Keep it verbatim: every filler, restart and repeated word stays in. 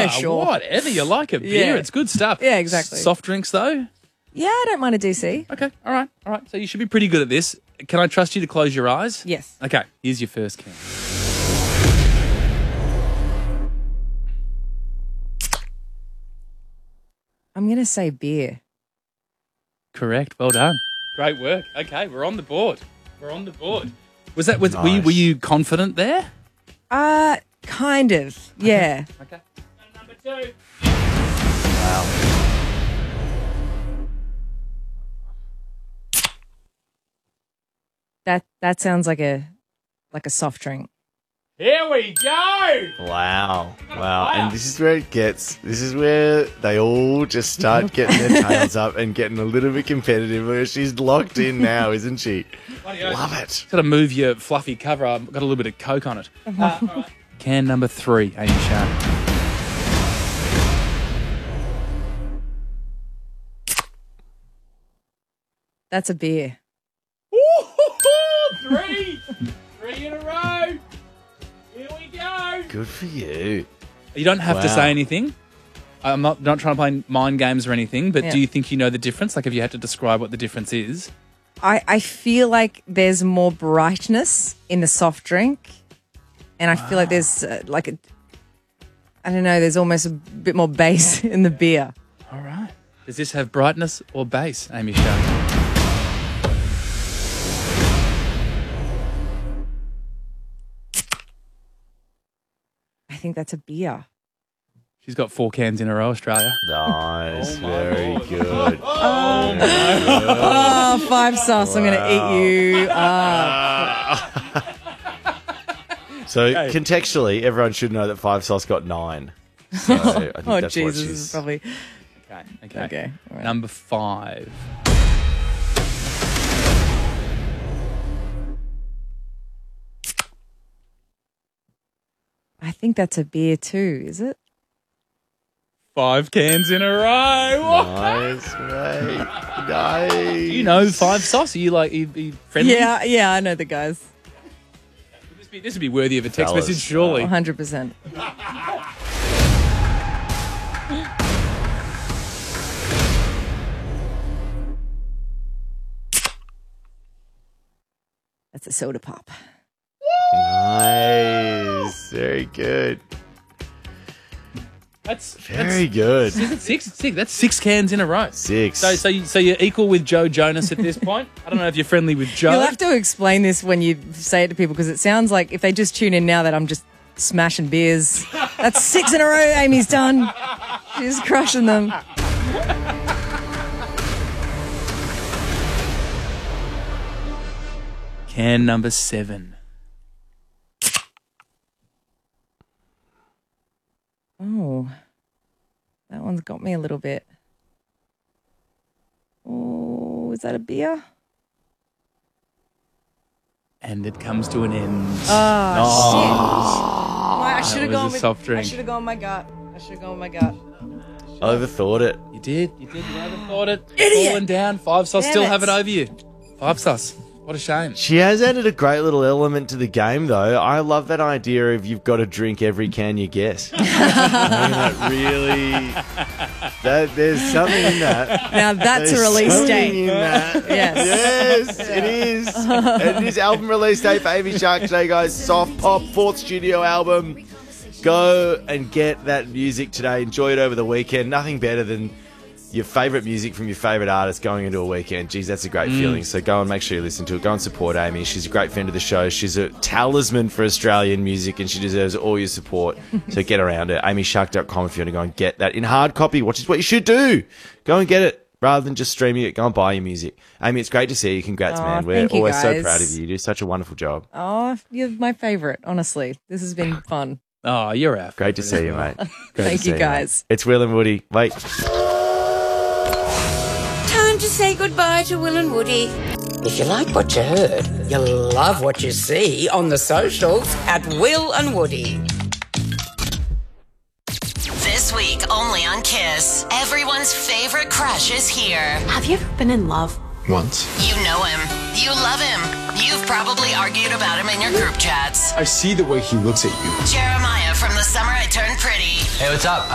Yeah, sure. Whatever. You like a beer. Yeah. It's good stuff. Yeah, exactly. Soft drinks, though? Yeah, I don't mind a D C. Okay. All right. All right. So you should be pretty good at this. Can I trust you to close your eyes? Yes. Okay. Here's your first can. I'm going to say beer. Correct. Well done. Great work. Okay. We're on the board. We're on the board. Was that, was, were, you, were you confident there? Uh, kind of. Yeah. Okay. Number two. Wow. That that sounds like a like a soft drink. Here we go. Wow. Wow. And this is where it gets, this is where they all just start getting their tails up and getting a little bit competitive. Where she's locked in now, isn't she? Love it. Got to move your fluffy cover. I've got a little bit of Coke on it. Uh, all right. Can number three, Amy Shark. That's a beer. Three. Three in a row. Here we go. Good for you. You don't have to Wow. say anything. I'm not not trying to play mind games or anything, but Yeah. do you think you know the difference? Like, if you had to describe what the difference is? I, I feel like there's more brightness in the soft drink. And I feel like there's uh, like a, I don't know, there's almost a bit more bass in the beer. All right. Does this have brightness or bass, Amy Shark? I think that's a beer. She's got four cans in a row, Australia. Nice. Oh my Very Lord. good. Oh, five sauce. I'm going to eat you. Uh, So Okay. contextually, everyone should know that Five Sauce got nine. So I think oh, that's Jesus. what This she's... is probably. Okay. Okay. Okay. All right. Number five. I think that's a beer too, is it? Five cans in a row. Nice, mate. Nice. You know five sauce. Are you like are you, are you friendly? Yeah, yeah, I know the guys. This would be, this would be worthy of a text Fellas, message, surely. one hundred percent. That's a soda pop. Nice. Very good. That's Very good. that's six. Six. That's six cans in a row. Six. So, so, you, so you're equal with Joe Jonas at this point. I don't know if you're friendly with Joe. You'll have to explain this when you say it to people because it sounds like if they just tune in now that I'm just smashing beers. That's six in a row Amy's done. She's crushing them. Can number seven. Oh, that one's got me a little bit. Oh, is that a beer? And it comes to an end. Oh, shit. My- I should have was gone a with soft drink. I should have gone with my gut. I should have gone with my gut. I overthought it. You did. You did. You overthought it. Idiot. Falling down. Five sauce Damn still it. have it over you. Five sauce. What a shame. She has added a great little element to the game, though. I love that idea of you've got to drink every can you get. I mean, that really... That, there's something in that. Now that's a There's release something date. in that. Yes. Yes, it is. And it is album release date for Amy Shark today, guys. Soft Pop, fourth studio album. Go and get that music today. Enjoy it over the weekend. Nothing better than your favourite music from your favourite artist going into a weekend. Geez, that's a great feeling. So go and make sure you listen to it. Go and support Amy. She's a great friend of the show. She's a talisman for Australian music and she deserves all your support. So get around it. amy shark dot com if you want to go and get that in hard copy, which is what you should do. Go and get it rather than just streaming it. Go and buy your music. Amy, it's great to see you. Congrats, Aw, man. We're thank you, always so guys. proud of you. You do such a wonderful job. Oh, you're my favourite, honestly. This has been fun. Oh, you're out. Great to see you, mate. Great to Thank see you, mate. guys. It's Will and Woody. Wait. Time to say goodbye to Will and Woody. If you like what you heard, you'll love what you see on the socials at Will and Woody. This week, only on Kiss. Everyone's favorite crush is here. Have you ever been in love? Once. You know him. You love him. You've probably argued about him in your group chats. I see the way he looks at you. Jeremiah from The Summer I Turned Pretty. Hey, what's up?